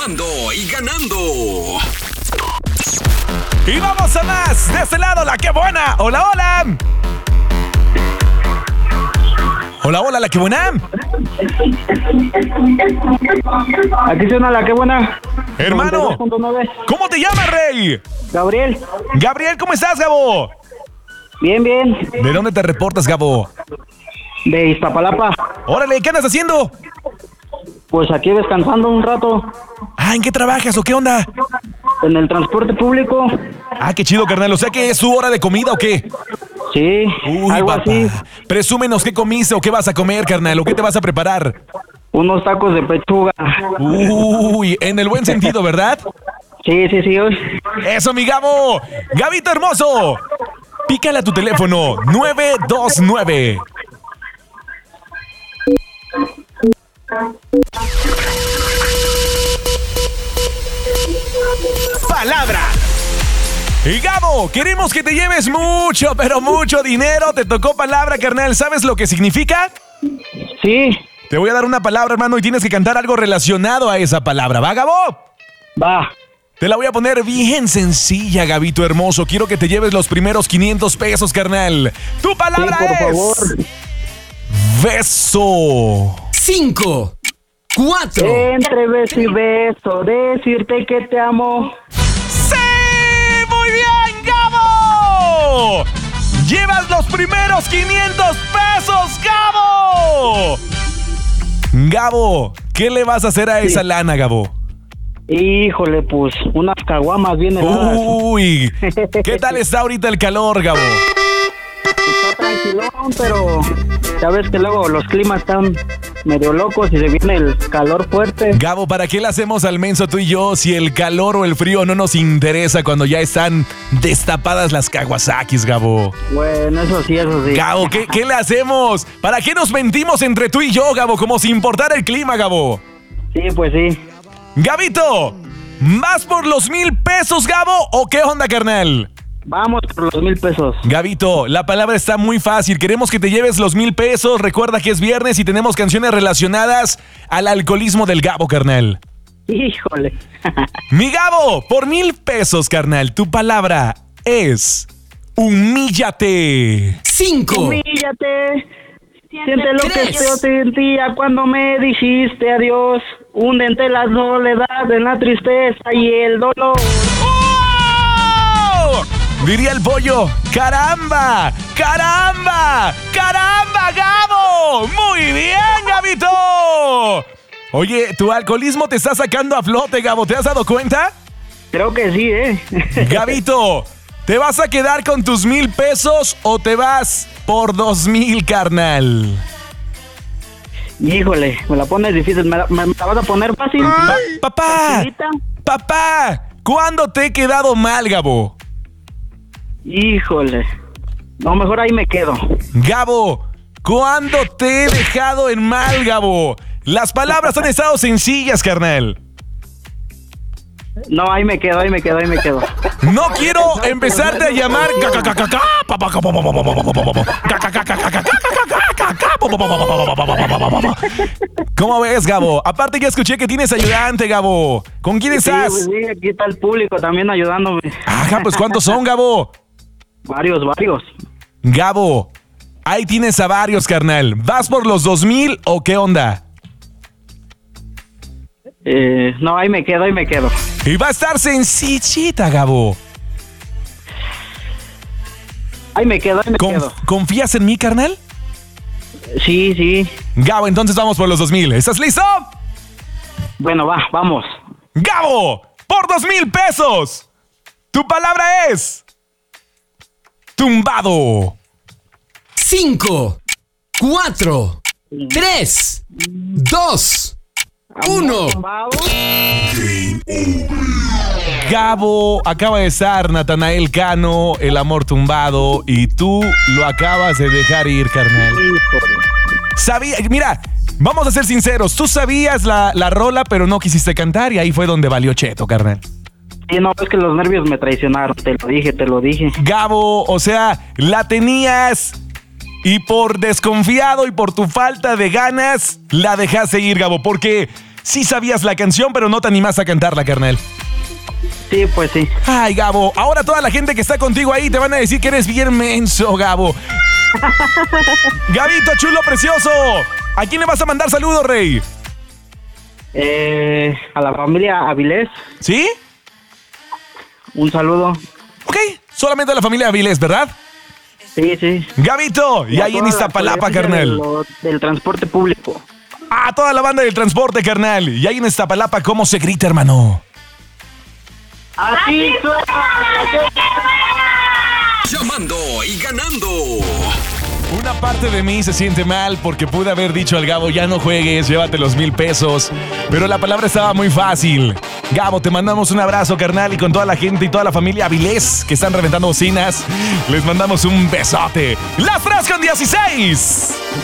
Sumando y ganando. Y vamos a más. De este lado, la que buena. Hola, hola. Hola, hola, la que buena. Aquí suena la que buena. Hermano, 92.9. ¿cómo te llamas, Rey? Gabriel. Gabriel, ¿cómo estás, Gabo? Bien, bien. ¿De dónde te reportas, Gabo? De Iztapalapa. Órale, ¿qué andas haciendo? Pues aquí descansando un rato. ¿En qué trabajas o qué onda? En el transporte público. Qué chido, carnal. O sea que es su hora de comida o qué. Sí, Uy, algo papá. así. Presúmenos qué comiste o qué vas a comer, carnal, o qué te vas a preparar. Unos tacos de pechuga. Uy, en el buen sentido, ¿verdad? Sí. Eso, mi Gabo. Gabito hermoso. Pícale a tu teléfono 929. Palabra. Y Gabo, queremos que te lleves mucho, pero mucho dinero. Te tocó palabra, carnal. ¿Sabes lo que significa? Sí. Te voy a dar una palabra, hermano, y tienes que cantar algo relacionado a esa palabra. ¿Va, Gabo? Va. Te la voy a poner bien sencilla, Gabito hermoso. Quiero que te lleves los primeros 500 pesos, carnal. Tu palabra Sí, por es... favor. Beso. 5, 4. Entre beso y beso, decirte que te amo. ¡Sí! ¡Muy bien, Gabo! ¡Llevas los primeros 500 pesos, Gabo! Gabo, ¿qué le vas a hacer a esa lana, Gabo? Híjole, pues, unas caguamas bien heladas. Uy, ¿qué tal está ahorita el calor, Gabo? Está tranquilón, pero ya ves que luego los climas están medio locos y se viene el calor fuerte. Gabo, ¿para qué le hacemos al menso tú y yo si el calor o el frío no nos interesa cuando ya están destapadas las Kawasakis, Gabo? Bueno, eso sí. Gabo, ¿qué le hacemos? ¿Para qué nos mentimos entre tú y yo, Gabo? Como si importara el clima, Gabo. Sí, pues sí. Gabito, ¿vas por los 1,000 pesos, Gabo? ¿O qué onda, carnal? Vamos por los 1,000 pesos. Gabito, la palabra está muy fácil. Queremos que te lleves los 1,000 pesos. Recuerda que es viernes y tenemos canciones relacionadas al alcoholismo del Gabo, carnal. Híjole. Mi Gabo, por 1,000 pesos, carnal, tu palabra es humíllate. 5. Humíllate. Siente lo que 3. yo sentía cuando me dijiste adiós. Húndete la soledad, en la tristeza y el dolor. ¡Oh! Diría el pollo, ¡caramba! ¡Caramba! ¡Caramba, Gabo! ¡Muy bien, Gabito! Oye, tu alcoholismo te está sacando a flote, Gabo. ¿Te has dado cuenta? Creo que sí, Gabito, ¿te vas a quedar con tus 1,000 pesos o te vas por 2,000, carnal? Híjole, me la pones difícil. ¿Me la vas a poner fácil? Papá, ¿Facilita? papá, ¿cuándo te he quedado mal, Gabo? Híjole. No, mejor ahí me quedo. Gabo, ¿cuándo te he dejado en mal, Gabo? Las palabras han estado sencillas, carnal. No, ahí me quedo. No quiero empezarte a llamar. ¿Cómo ves, Gabo? Aparte ya escuché que tienes ayudante, Gabo. ¿Con quién estás? Sí, pues sí, aquí está el público también ayudándome. Ajá, pues ¿cuántos son, Gabo? Varios. Gabo, ahí tienes a varios, carnal. ¿Vas por los 2,000 o qué onda? No, ahí me quedo. Y va a estar sencillita, Gabo. Ahí me quedo. ¿Confías en mí, carnal? Sí. Gabo, entonces vamos por los 2,000. ¿Estás listo? Bueno, vamos. Gabo, por 2,000 pesos. Tu palabra es tumbado. 5, 4, 3, 2, 1. Gabo, acaba de estar Natanael Cano, El amor tumbado, y tú lo acabas de dejar ir, carnal. Mira, vamos a ser sinceros, tú sabías la rola, pero no quisiste cantar y ahí fue donde valió cheto, carnal. Sí, no, es que los nervios me traicionaron, te lo dije. Gabo, o sea, la tenías y por desconfiado y por tu falta de ganas, la dejaste ir, Gabo, porque sí sabías la canción, pero no te animaste a cantarla, carnal. Sí, pues sí. Ay, Gabo, ahora toda la gente que está contigo ahí te van a decir que eres bien menso, Gabo. Gabito, chulo, precioso. ¿A quién le vas a mandar saludos, rey? A la familia Avilés. ¿Sí? Un saludo. Ok, solamente a la familia Avilés, ¿verdad? Sí, sí. Gabito, y ahí en Iztapalapa, carnal. Del transporte público. A toda la banda del transporte, carnal. Y ahí en Iztapalapa, ¿cómo se grita, hermano? ¡Así suena! Llamando y ganando. Una parte de mí se siente mal porque pude haber dicho al Gabo, ya no juegues, llévate los 1,000 pesos. Pero la palabra estaba muy fácil. Gabo, te mandamos un abrazo, carnal, y con toda la gente y toda la familia Avilés que están reventando bocinas, les mandamos un besote. Las 3:16.